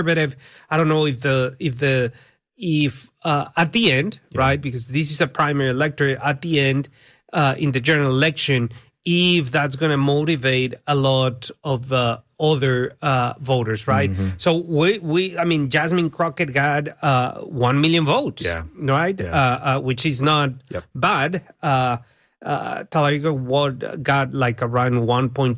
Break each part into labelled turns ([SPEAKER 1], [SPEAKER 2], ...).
[SPEAKER 1] conservative. I don't know if at the end, right, because this is a primary electorate, at the end, in the general election, if that's going to motivate a lot of other voters, right?
[SPEAKER 2] Mm-hmm.
[SPEAKER 1] So I mean, Jasmine Crockett got 1 million votes, right? Yeah. Which is not bad. Tallarico got like around 1.2,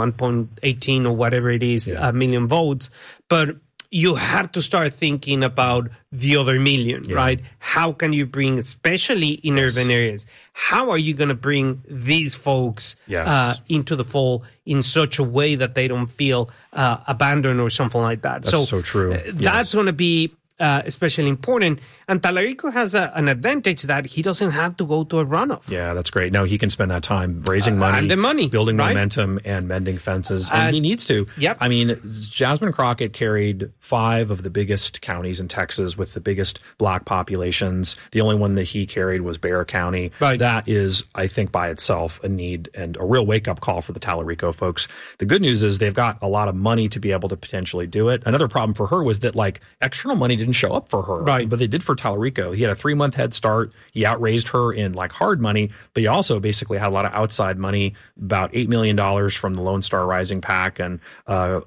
[SPEAKER 1] 1.18 or whatever it is, million votes. But you have to start thinking about the other million, right? How can you bring, especially in urban areas, how are you going to bring these folks into the fold in such a way that they don't feel abandoned or something like that?
[SPEAKER 2] That's so true.
[SPEAKER 1] That's going to be especially important. And Tallarico has an advantage that he doesn't have to go to a runoff.
[SPEAKER 2] Yeah, that's great. No, he can spend that time raising money,
[SPEAKER 1] and the money,
[SPEAKER 2] building momentum, and mending fences. And he needs to.
[SPEAKER 1] Yep.
[SPEAKER 2] I mean, Jasmine Crockett carried 5 of the biggest counties in Texas with the biggest black populations. The only one that he carried was Bexar County.
[SPEAKER 1] Right.
[SPEAKER 2] That is, I think, by itself a need and a real wake-up call for the Tallarico folks. The good news is they've got a lot of money to be able to potentially do it. Another problem for her was that, like, external money didn't show up for her.
[SPEAKER 1] Right.
[SPEAKER 2] But they did for Tallarico. He had a 3-month head start. He outraised her in like hard money, but he also basically had a lot of outside money, about $8 million from the Lone Star Rising PAC and about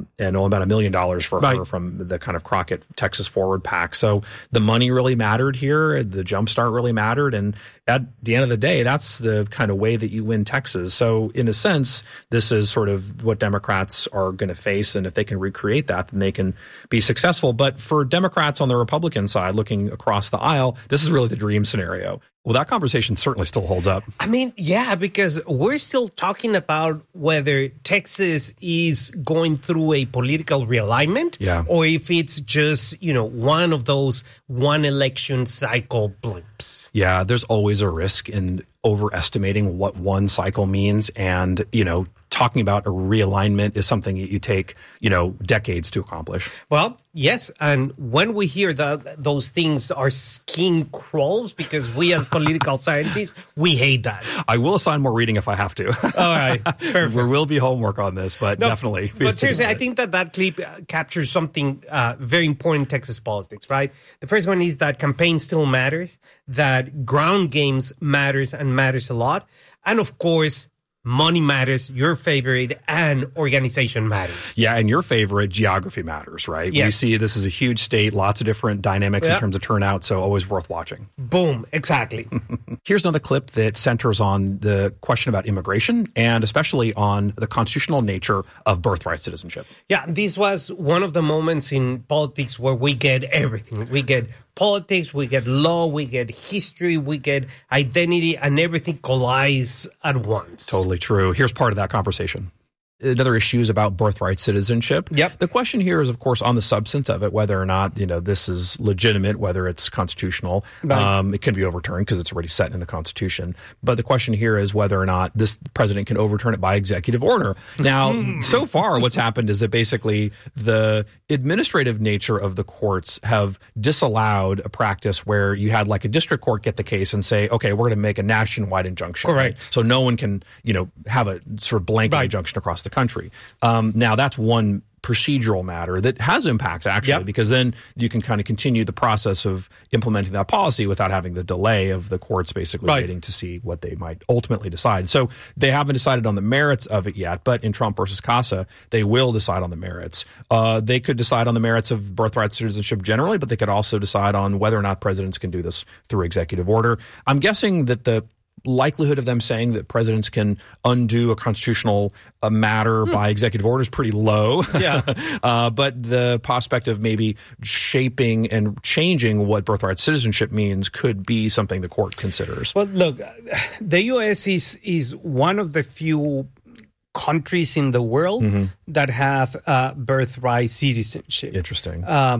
[SPEAKER 2] $1 million for her from the kind of Crockett Texas Forward PAC. So the money really mattered here. The jumpstart really mattered. And at the end of the day, that's the kind of way that you win Texas. So in a sense, this is sort of what Democrats are going to face. And if they can recreate that, then they can be successful. But for Democrats on the Republican side, looking across the aisle, this is really the dream scenario. Well, that conversation certainly still holds up.
[SPEAKER 1] I mean, yeah, because we're still talking about whether Texas is going through a political realignment or if it's just, one of those one election cycle blimps.
[SPEAKER 2] Yeah, there's always a risk in overestimating what one cycle means. And, talking about a realignment is something that you take, decades to accomplish.
[SPEAKER 1] Well, yes. And when we hear that those things, our skin crawls because we as political scientists, we hate that.
[SPEAKER 2] I will assign more reading if I have to.
[SPEAKER 1] All right. Perfect.
[SPEAKER 2] There will be homework on this, but definitely.
[SPEAKER 1] But seriously, I think that clip captures something very important in Texas politics, right? The first one is that campaign still matters, that ground games matters and matters a lot. And of course, money matters, your favorite, and organization matters.
[SPEAKER 2] Yeah, and your favorite, geography matters, right?
[SPEAKER 1] Yes.
[SPEAKER 2] We see this is a huge state, lots of different dynamics in terms of turnout, so always worth watching.
[SPEAKER 1] Boom, exactly.
[SPEAKER 2] Here's another clip that centers on the question about immigration and especially on the constitutional nature of birthright citizenship.
[SPEAKER 1] Yeah, this was one of the moments in politics where we get everything. We get politics, we get law, we get history, we get identity, and everything collides at once.
[SPEAKER 2] Totally true. Here's part of that conversation. Another issue is about birthright citizenship.
[SPEAKER 1] Yep.
[SPEAKER 2] The question here is, of course, on the substance of it, whether or not, this is legitimate, whether it's constitutional.
[SPEAKER 1] Right.
[SPEAKER 2] It can be overturned because it's already set in the Constitution. But the question here is whether or not this president can overturn it by executive order. Now, so far, what's happened is that basically the administrative nature of the courts have disallowed a practice where you had like a district court get the case and say, okay, we're going to make a nationwide injunction.
[SPEAKER 1] Correct.
[SPEAKER 2] Right? So no one can, have a sort of blanket injunction across the country. Now, that's one procedural matter that has impact, actually, because then you can kind of continue the process of implementing that policy without having the delay of the courts basically waiting to see what they might ultimately decide. So they haven't decided on the merits of it yet, but in Trump versus Casa, they will decide on the merits. They could decide on the merits of birthright citizenship generally, but they could also decide on whether or not presidents can do this through executive order. I'm guessing that the likelihood of them saying that presidents can undo a constitutional matter by executive order is pretty low.
[SPEAKER 1] Yeah.
[SPEAKER 2] But the prospect of maybe shaping and changing what birthright citizenship means could be something the court considers.
[SPEAKER 1] Well, look, the U.S. is one of the few countries in the world that have birthright citizenship.
[SPEAKER 2] Interesting.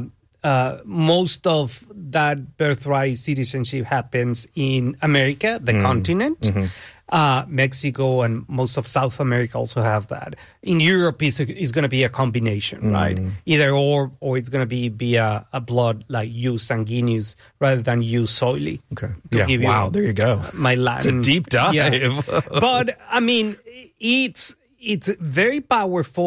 [SPEAKER 1] Most of that birthright citizenship happens in America, the continent. Mexico and most of South America also have that. In Europe, is going to be a combination, right? Either or it's going to be via a blood like jus sanguineus rather than jus soili.
[SPEAKER 2] Okay. Yeah. There you go.
[SPEAKER 1] My Latin.
[SPEAKER 2] It's a deep dive.
[SPEAKER 1] Yeah. But I mean, it's very powerful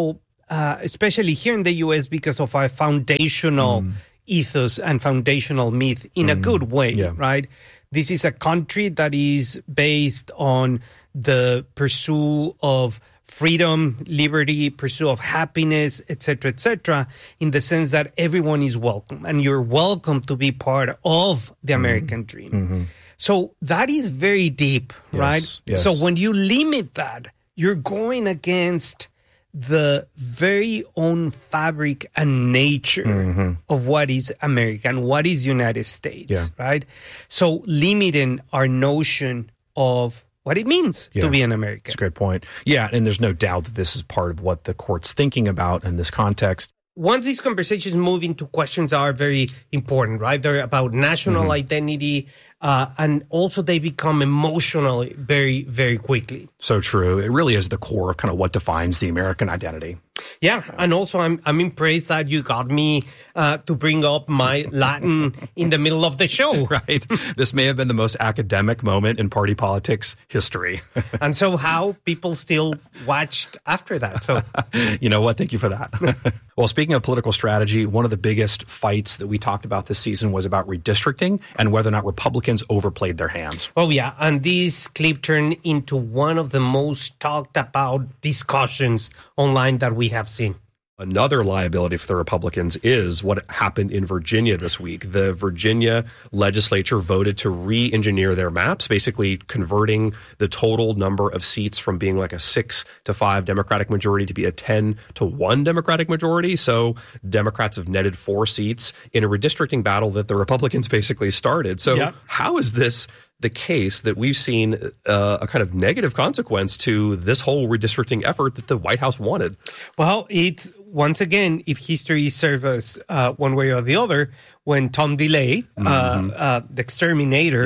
[SPEAKER 1] especially here in the U.S., because of our foundational ethos and foundational myth in a good way, right? This is a country that is based on the pursuit of freedom, liberty, pursuit of happiness, etc., in the sense that everyone is welcome and you're welcome to be part of the American dream. So that is very deep, right?
[SPEAKER 2] Yes.
[SPEAKER 1] So when you limit that, you're going against the very own fabric and nature of what is American, what is United States, right? So limiting our notion of what it means to be an American.
[SPEAKER 2] That's a great point. Yeah, and there's no doubt that this is part of what the court's thinking about in this context.
[SPEAKER 1] Once these conversations move into questions that are very important, right? They're about national identity, and also they become emotional very, very quickly.
[SPEAKER 2] So true. It really is the core of kind of what defines the American identity.
[SPEAKER 1] Yeah, and also I'm impressed that you got me to bring up my Latin in the middle of the show.
[SPEAKER 2] Right. This may have been the most academic moment in party politics history.
[SPEAKER 1] And so how people still watched after that. So
[SPEAKER 2] you know what? Thank you for that. Well, speaking of political strategy, one of the biggest fights that we talked about this season was about redistricting and whether or not Republicans overplayed their hands.
[SPEAKER 1] Oh, yeah. And this clip turned into one of the most talked about discussions online that we have seen.
[SPEAKER 2] Another liability for the Republicans is what happened in Virginia this week. The Virginia legislature voted to re-engineer their maps, basically converting the total number of seats from being like a 6-5 Democratic majority to be a 10-1 Democratic majority. So Democrats have netted 4 seats in a redistricting battle that the Republicans basically started. So how is this the case that we've seen a kind of negative consequence to this whole redistricting effort that the White House wanted?
[SPEAKER 1] Well, it's, once again, if history serves us one way or the other, when Tom DeLay, the exterminator,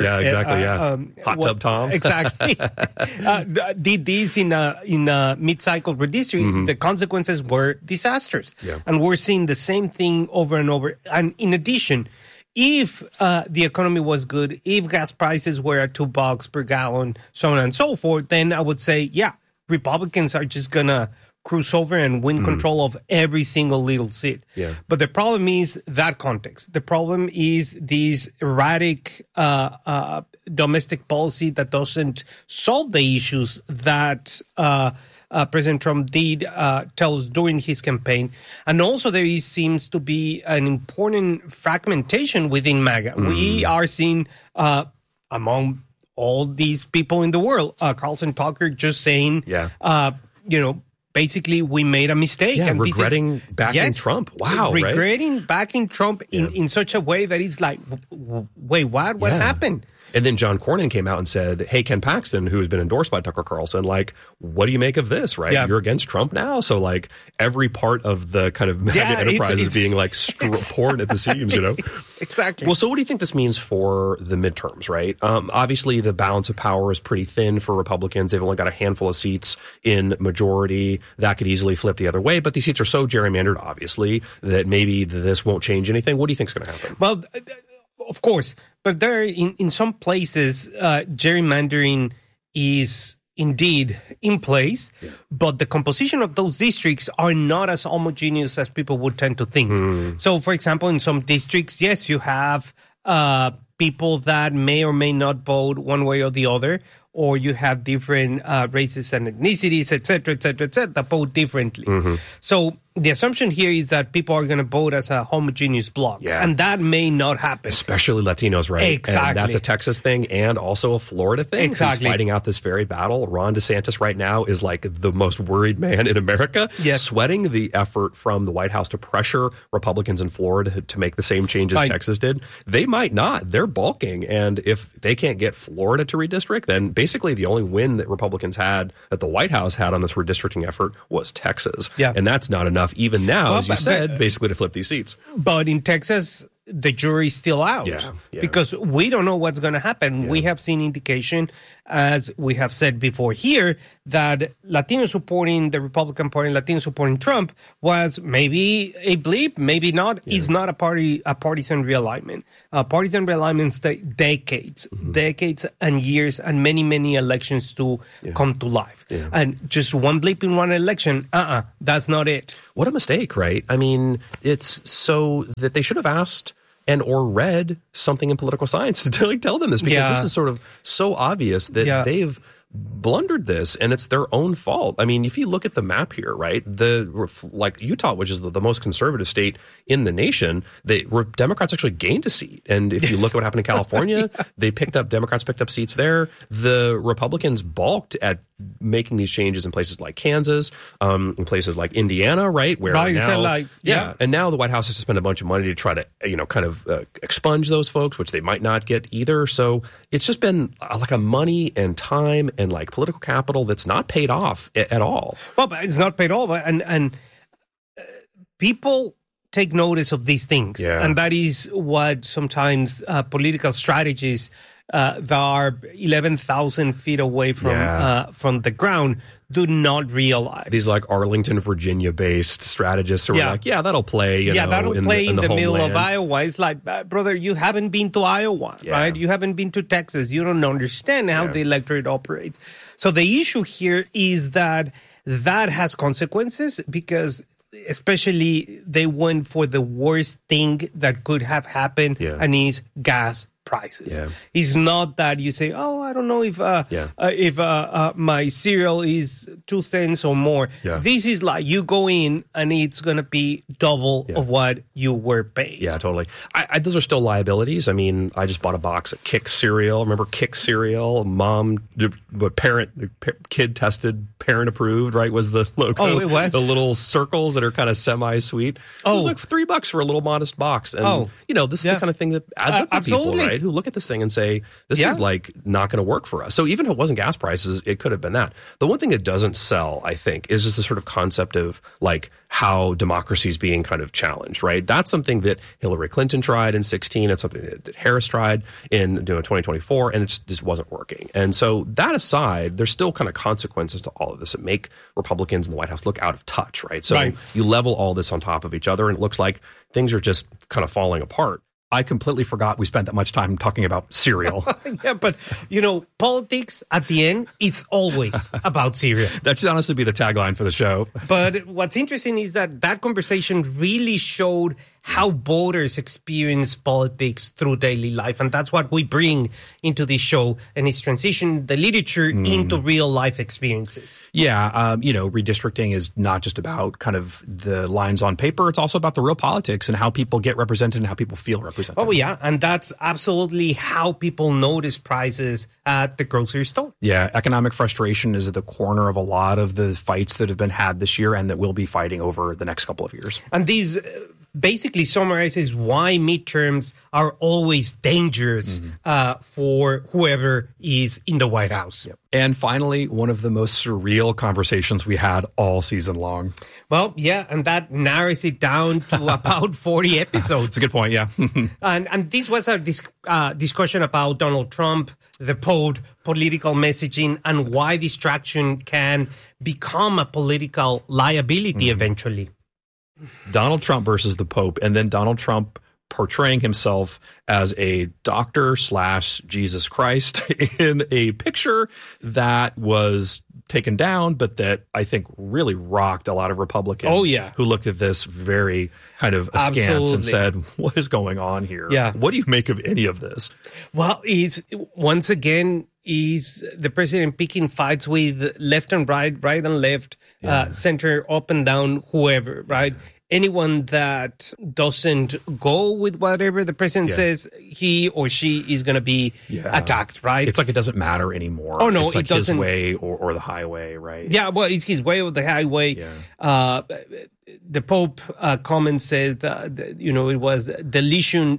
[SPEAKER 2] Hot Tub Tom,
[SPEAKER 1] exactly, did this in a mid-cycle redistricting, the consequences were disastrous, and we're seeing the same thing over and over. And in addition, if the economy was good, if gas prices were at $2 per gallon, so on and so forth, then I would say, Republicans are just gonna cruise over and win control of every single little seat. But the problem is that context. The problem is this erratic domestic policy that doesn't solve the issues that President Trump did tell us during his campaign. And also there seems to be an important fragmentation within MAGA. We are seeing among all these people in the world, Carlson Tucker just saying, basically, we made a mistake.
[SPEAKER 2] And regretting backing Trump. Wow,
[SPEAKER 1] regretting backing Trump in such a way that it's like, wait, what? What happened?
[SPEAKER 2] And then John Cornyn came out and said, hey, Ken Paxton, who has been endorsed by Tucker Carlson, like, what do you make of this, right? You're against Trump now? So, like, every part of the kind of MAGA enterprise is being, like, poured at the seams, you know?
[SPEAKER 1] Exactly.
[SPEAKER 2] Well, so what do you think this means for the midterms, right? Obviously, the balance of power is pretty thin for Republicans. They've only got a handful of seats in majority. That could easily flip the other way. But these seats are so gerrymandered, obviously, that maybe this won't change anything. What do you think is going to happen?
[SPEAKER 1] Well, of course. But there, in some places, gerrymandering is indeed in place, but the composition of those districts are not as homogeneous as people would tend to think. So, for example, in some districts, yes, you have people that may or may not vote one way or the other, or you have different races and ethnicities, et cetera, that vote differently. So the assumption here is that people are going to vote as a homogeneous bloc, and that may not happen.
[SPEAKER 2] Especially Latinos, right?
[SPEAKER 1] Exactly.
[SPEAKER 2] And that's a Texas thing and also a Florida thing.
[SPEAKER 1] Exactly.
[SPEAKER 2] Who's fighting out this very battle. Ron DeSantis right now is like the most worried man in America, sweating the effort from the White House to pressure Republicans in Florida to make the same changes Texas did. They might not. They're balking. And if they can't get Florida to redistrict, then basically the only win that Republicans had, that the White House had on this redistricting effort, was Texas. And that's not enough even now, as you said, basically to flip these seats.
[SPEAKER 1] But in Texas, the jury's still out because we don't know what's going to happen. We have seen indication, as we have said before here, that Latino supporting the Republican Party and Latino supporting Trump was maybe a blip, maybe not. Yeah. It's not a partisan realignment. Partisan realignments take decades and years and many, many elections to come to life. Yeah. And just one blip in one election, that's not it.
[SPEAKER 3] What a mistake, right? I mean, it's so that they should have asked and or read something in political science to tell them this, because this is sort of so obvious that they've blundered this, and it's their own fault. I mean, if you look at the map here, right, like Utah, which is the most conservative state in the nation, Democrats actually gained a seat. And if you look at what happened in California, Democrats picked up seats there. The Republicans balked at making these changes in places like Kansas, in places like Indiana, right, where now, and now the White House has to spend a bunch of money to try to, kind of expunge those folks, which they might not get either. So it's just been like a money and time and like political capital that's not paid off at all.
[SPEAKER 1] Well, but it's not paid off, and people take notice of these things, and that is what sometimes political strategies that are 11,000 feet away from the ground do not realize.
[SPEAKER 3] These like Arlington, Virginia-based strategists who are like, that'll play.
[SPEAKER 1] That'll play in the middle of Iowa. It's like, brother, you haven't been to Iowa, right? You haven't been to Texas. You don't understand how the electorate operates. So the issue here is that has consequences, because especially they went for the worst thing that could have happened, and is gas prices. It's not that you say, I don't know if my cereal is 2 cents or more. This is like you go in and it's going to be double of what you were paid.
[SPEAKER 3] Yeah, totally. Those are still liabilities. I mean, I just bought a box of Kix cereal. Remember Kix cereal? Kid tested, parent approved, right, was the logo.
[SPEAKER 1] Oh, it was?
[SPEAKER 3] The little circles that are kind of semi-sweet. It was like $3 for a little modest box. And, this is the kind of thing that adds up to people, right? Who look at this thing and say, this is like not going to work for us. So even if it wasn't gas prices, it could have been that. The one thing it doesn't sell, I think, is just the sort of concept of like how democracy is being kind of challenged, right? That's something that Hillary Clinton tried in 2016. It's something that Harris tried in 2024, and it just wasn't working. And so that aside, there's still kind of consequences to all of this that make Republicans in the White House look out of touch, right? So you level all this on top of each other, and it looks like things are just kind of falling apart. I completely forgot we spent that much time talking about cereal.
[SPEAKER 1] But, politics at the end, it's always about cereal.
[SPEAKER 3] That should honestly be the tagline for the show.
[SPEAKER 1] But what's interesting is that conversation really showed how voters experience politics through daily life. And that's what we bring into this show, and it's transition the literature into real life experiences.
[SPEAKER 2] Yeah. Redistricting is not just about kind of the lines on paper. It's also about the real politics and how people get represented and how people feel represented.
[SPEAKER 1] Oh, yeah. And that's absolutely how people notice prices at the grocery store.
[SPEAKER 2] Yeah. Economic frustration is at the corner of a lot of the fights that have been had this year and that we'll be fighting over the next couple of years.
[SPEAKER 1] And these basically summarizes why midterms are always dangerous for whoever is in the White House.
[SPEAKER 2] Yep. And finally, one of the most surreal conversations we had all season long.
[SPEAKER 1] Well, yeah, and that narrows it down to about 40 episodes.
[SPEAKER 2] That's a good point, yeah.
[SPEAKER 1] and this was a discussion about Donald Trump, the Pope, political messaging, and why distraction can become a political liability eventually.
[SPEAKER 2] Donald Trump versus the Pope, and then Donald Trump portraying himself as a doctor / Jesus Christ in a picture that was taken down, but that I think really rocked a lot of Republicans who looked at this very kind of askance and said, what is going on here?
[SPEAKER 1] Yeah.
[SPEAKER 2] What do you make of any of this?
[SPEAKER 1] Well, once again, is the president picking fights with left and right and left, center, up and down, whoever, right? Anyone that doesn't go with whatever the president says, he or she is going to be attacked, right?
[SPEAKER 2] It's like it doesn't matter ananymore.
[SPEAKER 1] Oh, no,
[SPEAKER 2] it's like
[SPEAKER 1] it doesn't.
[SPEAKER 2] His way or the highway, right?
[SPEAKER 1] Yeah, well, it's his way or the highway.
[SPEAKER 2] Yeah.
[SPEAKER 1] The Pope comment said, it was delusion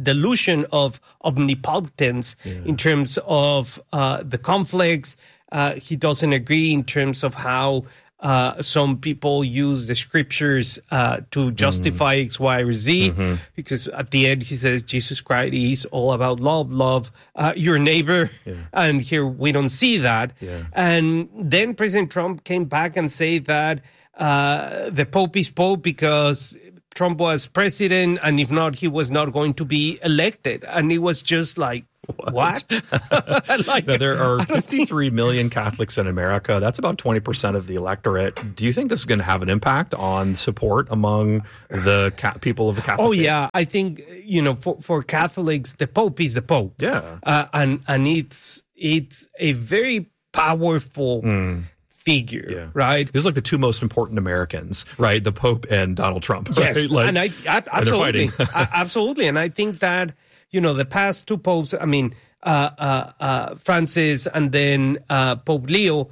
[SPEAKER 1] of omnipotence in terms of the conflicts. He doesn't agree in terms of how Some people use the scriptures to justify X, Y, or Z, because at the end he says Jesus Christ is all about love. Love your neighbor, and here we don't see that. And then President Trump came back and said that the Pope is Pope because Trump was president, and if not, he was not going to be elected. And it was just like, what?
[SPEAKER 2] Like, now, there are 53 million Catholics in America. That's about 20% of the electorate. Do you think this is going to have an impact on support among the people of the Catholic faith?
[SPEAKER 1] Yeah. I think, for Catholics, the Pope is the Pope.
[SPEAKER 2] Yeah.
[SPEAKER 1] And it's a very powerful figure, right?
[SPEAKER 2] These are like the two most important Americans, right? The Pope and Donald Trump. Right?
[SPEAKER 1] Yes,
[SPEAKER 2] like,
[SPEAKER 1] and absolutely. Absolutely. And I think that, the past two popes, Francis and then Pope Leo,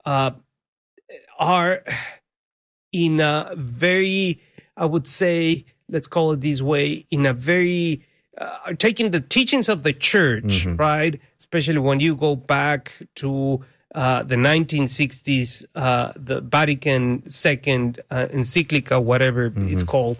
[SPEAKER 1] are in a very, I would say, let's call it this way, in a very, taking the teachings of the church, right? Especially when you go back to the 1960s, the Vatican II encyclica, whatever it's called,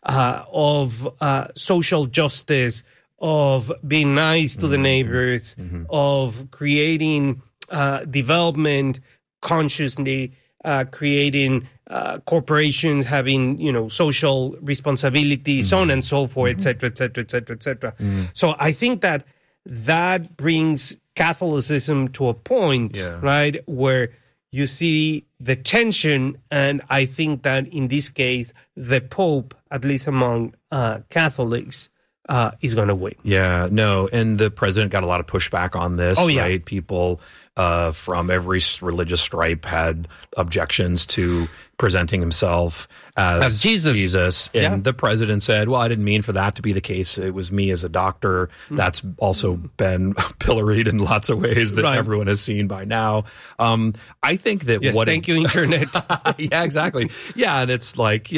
[SPEAKER 1] of social justice, of being nice to the neighbors, of creating development consciously, creating corporations having, social responsibility, so on and so forth, et cetera, et cetera, et cetera, et cetera. So I think that brings Catholicism to a point, right, where you see the tension, and I think that in this case, the Pope, at least among Catholics, is going to win.
[SPEAKER 2] Yeah, no, and the president got a lot of pushback on this, right? People from every religious stripe had objections to presenting himself as Jesus. And the president said, well, I didn't mean for that to be the case. It was me as a doctor. That's also been pilloried in lots of ways that everyone has seen by now. I think that
[SPEAKER 1] thank you, Internet.
[SPEAKER 2] Yeah, exactly. Yeah, and it's like,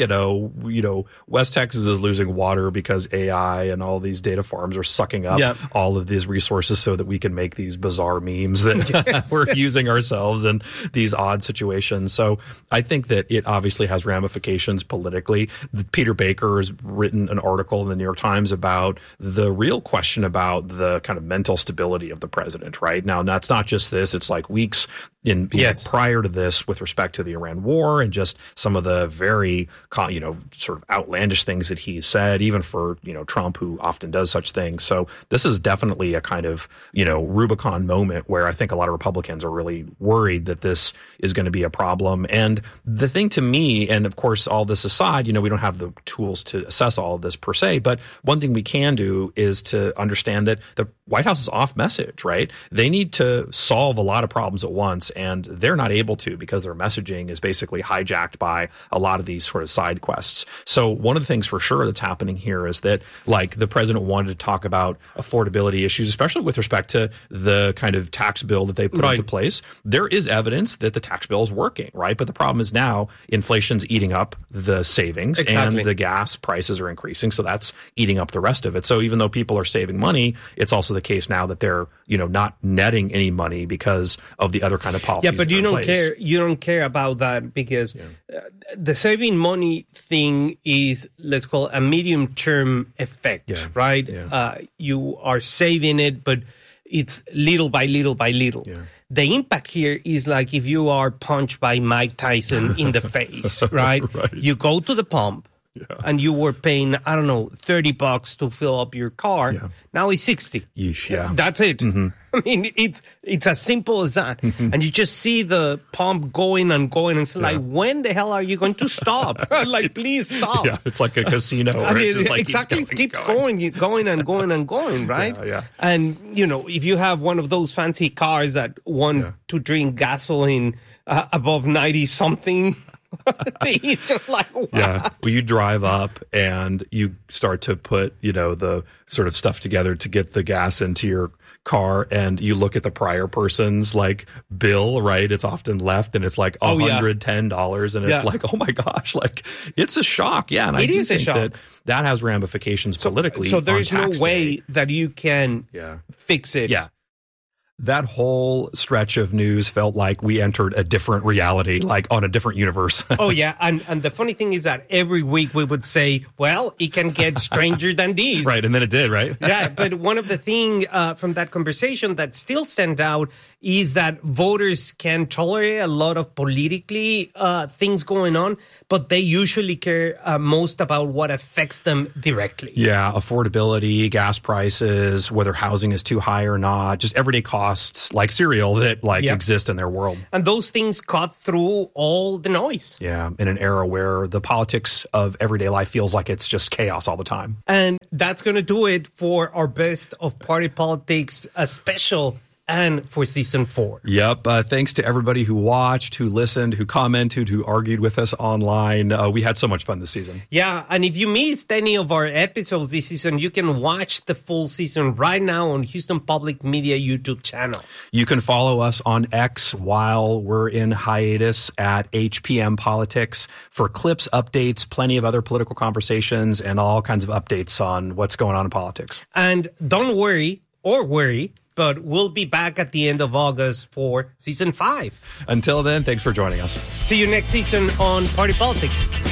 [SPEAKER 2] West Texas is losing water because AI and all these data farms are sucking up all of these resources so that we can make these bizarre memes that we're using ourselves in these odd situations. So I think that it obviously has ramifications politically. Peter Baker has written an article in the New York Times about the real question about the kind of mental stability of the president, right? Now, that's not just this. It's like weeks prior to this with respect to the Iran war and just some of the very, sort of outlandish things that he said, even for, Trump, who often does such things. So this is definitely a kind of, Rubicon moment where I think a lot of Republicans are really worried that this is going to be a problem. And the thing to me, and of course, all this aside, we don't have the tools to assess all of this per se, but one thing we can do is to understand that the White House is off message, right? They need to solve a lot of problems at once, and they're not able to because their messaging is basically hijacked by a lot of these sort of side quests. So one of the things for sure that's happening here is that, like, the president wanted to talk about affordability issues, especially with respect to the kind of tax bill that they put into place. There is evidence that the tax bill is working, right? But the problem is now inflation's eating up the savings and the gas prices are increasing. So that's eating up the rest of it. So even though people are saving money, it's also the case now that they're, not netting any money because of the other kind of policies.
[SPEAKER 1] Yeah, but you don't care. You don't care about that because the saving money thing is, let's call it a medium-term effect, right? Yeah. You are saving it, but it's little by little by little. Yeah. The impact here is like if you are punched by Mike Tyson in the face, right? You go to the pump and you were paying, I don't know, $30 to fill up your car. Yeah. Now it's 60.
[SPEAKER 2] Yeah.
[SPEAKER 1] That's it. I mean, it's as simple as that. And you just see the pump going and going, and it's like, when the hell are you going to stop? Like, please stop.
[SPEAKER 2] Yeah, it's like a casino. Where it's just like
[SPEAKER 1] exactly, it keeps going and going and going, right?
[SPEAKER 2] Yeah.
[SPEAKER 1] And, if you have one of those fancy cars that want to drink gasoline above 90-something, it's just like, wow.
[SPEAKER 2] Yeah. Well, you drive up and you start to put, the sort of stuff together to get the gas into your car, and you look at the prior person's like bill, right? It's often left and it's like $110, and it's like, oh my gosh, like it's a shock. Yeah. And I do think that has ramifications politically.
[SPEAKER 1] So there's no way that you can fix it.
[SPEAKER 2] Yeah. that whole stretch of news felt like we entered a different reality, like on a different universe.
[SPEAKER 1] Oh, yeah. And the funny thing is that every week we would say, well, it can get stranger than these.
[SPEAKER 2] Right. And then it did, right?
[SPEAKER 1] Yeah. But one of the things from that conversation that still stand out is that voters can tolerate a lot of politically things going on, but they usually care most about what affects them directly.
[SPEAKER 2] Yeah, affordability, gas prices, whether housing is too high or not, just everyday costs like cereal that exist in their world.
[SPEAKER 1] And those things cut through all the noise.
[SPEAKER 2] Yeah, in an era where the politics of everyday life feels like it's just chaos all the time.
[SPEAKER 1] And that's going to do it for our Best of Party Politics special and for season 4.
[SPEAKER 2] Yep. Thanks to everybody who watched, who listened, who commented, who argued with us online. We had so much fun this season.
[SPEAKER 1] Yeah. And if you missed any of our episodes this season, you can watch the full season right now on Houston Public Media YouTube channel.
[SPEAKER 2] You can follow us on X while we're in hiatus at HPM Politics for clips, updates, plenty of other political conversations, and all kinds of updates on what's going on in politics.
[SPEAKER 1] And don't worry, but we'll be back at the end of August for season 5.
[SPEAKER 2] Until then, thanks for joining us.
[SPEAKER 1] See you next season on Party Politics.